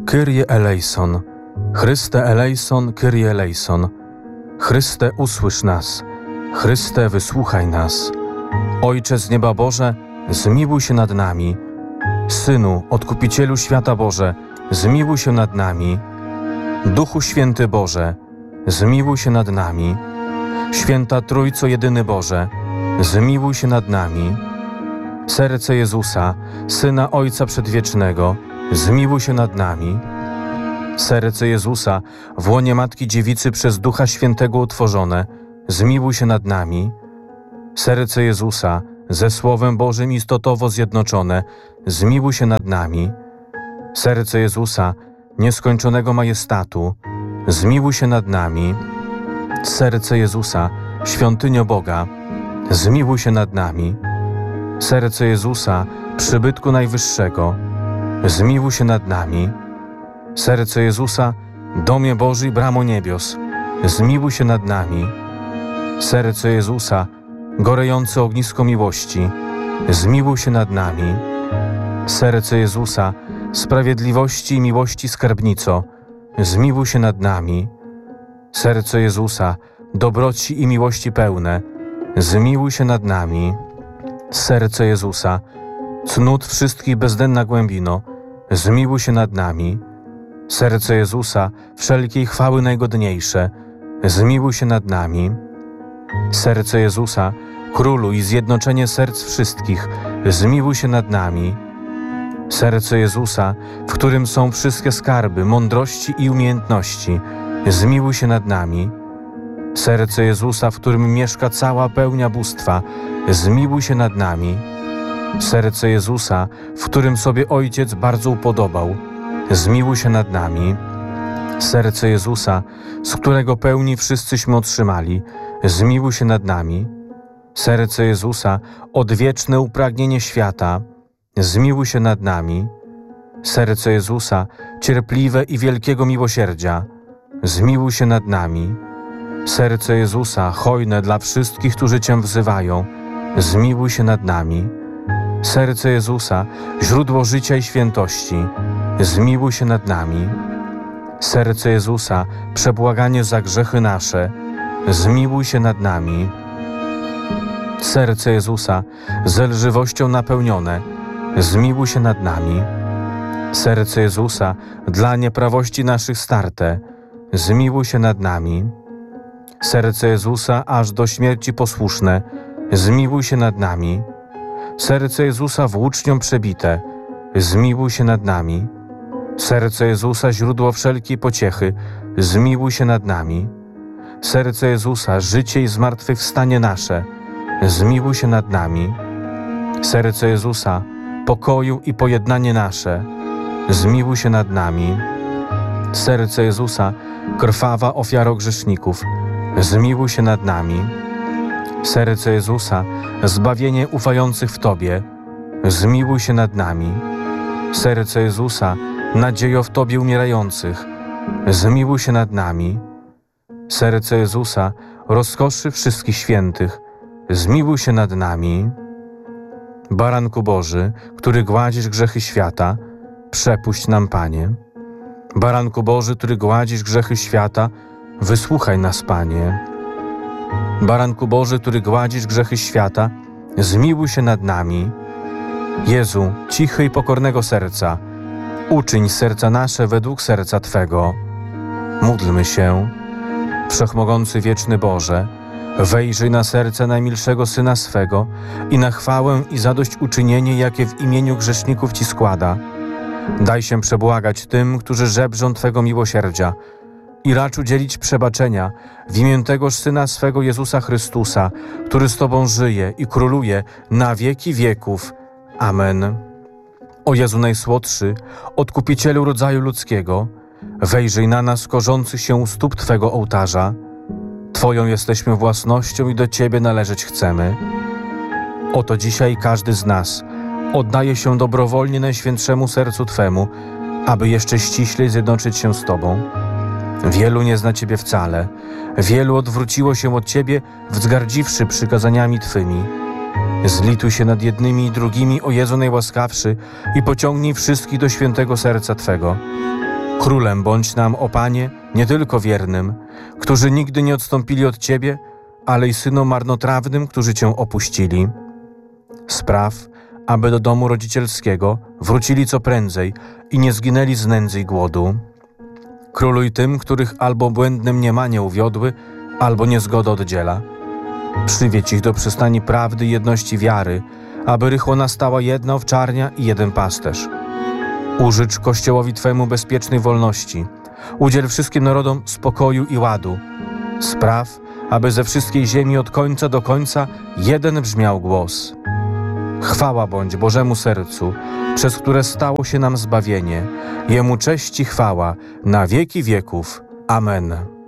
Kyrie eleison, Chryste eleison, Kyrie eleison. Chryste, usłysz nas, Chryste, wysłuchaj nas. Ojcze z nieba Boże, zmiłuj się nad nami. Synu, Odkupicielu świata Boże, zmiłuj się nad nami. Duchu Święty Boże, zmiłuj się nad nami. Święta Trójco Jedyny Boże, zmiłuj się nad nami. Serce Jezusa, Syna Ojca Przedwiecznego, zmiłuj się nad nami. Serce Jezusa, w łonie Matki Dziewicy przez Ducha Świętego utworzone, zmiłuj się nad nami. Serce Jezusa, ze Słowem Bożym istotowo zjednoczone, zmiłuj się nad nami. Serce Jezusa, nieskończonego majestatu, zmiłuj się nad nami. Serce Jezusa, świątynio Boga, zmiłuj się nad nami. Serce Jezusa, przybytku Najwyższego, zmiłuj się nad nami. Serce Jezusa, domie Boży, bramo niebios, zmiłuj się nad nami. Serce Jezusa, gorejące ognisko miłości, zmiłuj się nad nami. Serce Jezusa, sprawiedliwości i miłości skarbnico, zmiłuj się nad nami. Serce Jezusa, dobroci i miłości pełne, zmiłuj się nad nami. Serce Jezusa, cnót wszystkich bezdenna głębino, zmiłuj się nad nami. Serce Jezusa, wszelkiej chwały najgodniejsze, zmiłuj się nad nami. Serce Jezusa, Królu i zjednoczenie serc wszystkich, zmiłuj się nad nami. Serce Jezusa, w którym są wszystkie skarby, mądrości i umiejętności, zmiłuj się nad nami. Serce Jezusa, w którym mieszka cała pełnia bóstwa, zmiłuj się nad nami. Serce Jezusa, w którym sobie Ojciec bardzo upodobał, zmiłuj się nad nami. Serce Jezusa, z którego pełni wszyscyśmy otrzymali, zmiłuj się nad nami. Serce Jezusa, odwieczne upragnienie świata, zmiłuj się nad nami. Serce Jezusa, cierpliwe i wielkiego miłosierdzia, zmiłuj się nad nami. Serce Jezusa, hojne dla wszystkich, którzy Cię wzywają, zmiłuj się nad nami. Serce Jezusa, źródło życia i świętości, zmiłuj się nad nami. Serce Jezusa, przebłaganie za grzechy nasze, zmiłuj się nad nami. Serce Jezusa, z lżywością napełnione, zmiłuj się nad nami. Serce Jezusa, dla nieprawości naszych starte, zmiłuj się nad nami. Serce Jezusa, aż do śmierci posłuszne, zmiłuj się nad nami. Serce Jezusa, włócznią przebite, zmiłuj się nad nami. Serce Jezusa, źródło wszelkiej pociechy, zmiłuj się nad nami. Serce Jezusa, życie i zmartwychwstanie nasze, zmiłuj się nad nami. Serce Jezusa, pokoju i pojednanie nasze, zmiłuj się nad nami. Serce Jezusa, krwawa ofiaro grzeszników, zmiłuj się nad nami. Serce Jezusa, zbawienie ufających w Tobie, zmiłuj się nad nami. Serce Jezusa, nadziejo w Tobie umierających, zmiłuj się nad nami. Serce Jezusa, rozkoszy wszystkich świętych, zmiłuj się nad nami. Baranku Boży, który gładzisz grzechy świata, przepuść nam, Panie. Baranku Boży, który gładzisz grzechy świata, wysłuchaj nas, Panie. Baranku Boży, który gładzisz grzechy świata, zmiłuj się nad nami. Jezu, cichy i pokornego serca, uczyń serca nasze według serca Twego. Módlmy się. Wszechmogący wieczny Boże, wejrzyj na serce najmilszego Syna swego i na chwałę i zadośćuczynienie, jakie w imieniu grzeszników Ci składa. Daj się przebłagać tym, którzy żebrzą Twego miłosierdzia i racz udzielić przebaczenia w imię tegoż Syna swego Jezusa Chrystusa, który z Tobą żyje i króluje na wieki wieków. Amen. O Jezu Najsłodszy, Odkupicielu rodzaju ludzkiego, wejrzyj na nas korzących się u stóp Twego ołtarza. Twoją jesteśmy własnością i do Ciebie należeć chcemy. Oto dzisiaj każdy z nas oddaje się dobrowolnie Najświętszemu sercu Twemu, aby jeszcze ściślej zjednoczyć się z Tobą. Wielu nie zna Ciebie wcale, wielu odwróciło się od Ciebie, wzgardziwszy przykazaniami Twymi. Zlituj się nad jednymi i drugimi, o Jezu Najłaskawszy, i pociągnij wszystkich do świętego serca Twego. Królem bądź nam, o Panie, nie tylko wiernym, którzy nigdy nie odstąpili od Ciebie, ale i synom marnotrawnym, którzy Cię opuścili. Spraw, aby do domu rodzicielskiego wrócili co prędzej i nie zginęli z nędzy i głodu. Króluj tym, których albo błędne mniemanie uwiodły, albo niezgoda oddziela. Przywiedź ich do przystani prawdy i jedności wiary, aby rychło nastała jedna owczarnia i jeden pasterz. Użycz Kościołowi Twemu bezpiecznej wolności. Udziel wszystkim narodom spokoju i ładu. Spraw, aby ze wszystkiej ziemi od końca do końca jeden brzmiał głos. Chwała bądź Bożemu sercu, przez które stało się nam zbawienie. Jemu cześć i chwała na wieki wieków. Amen.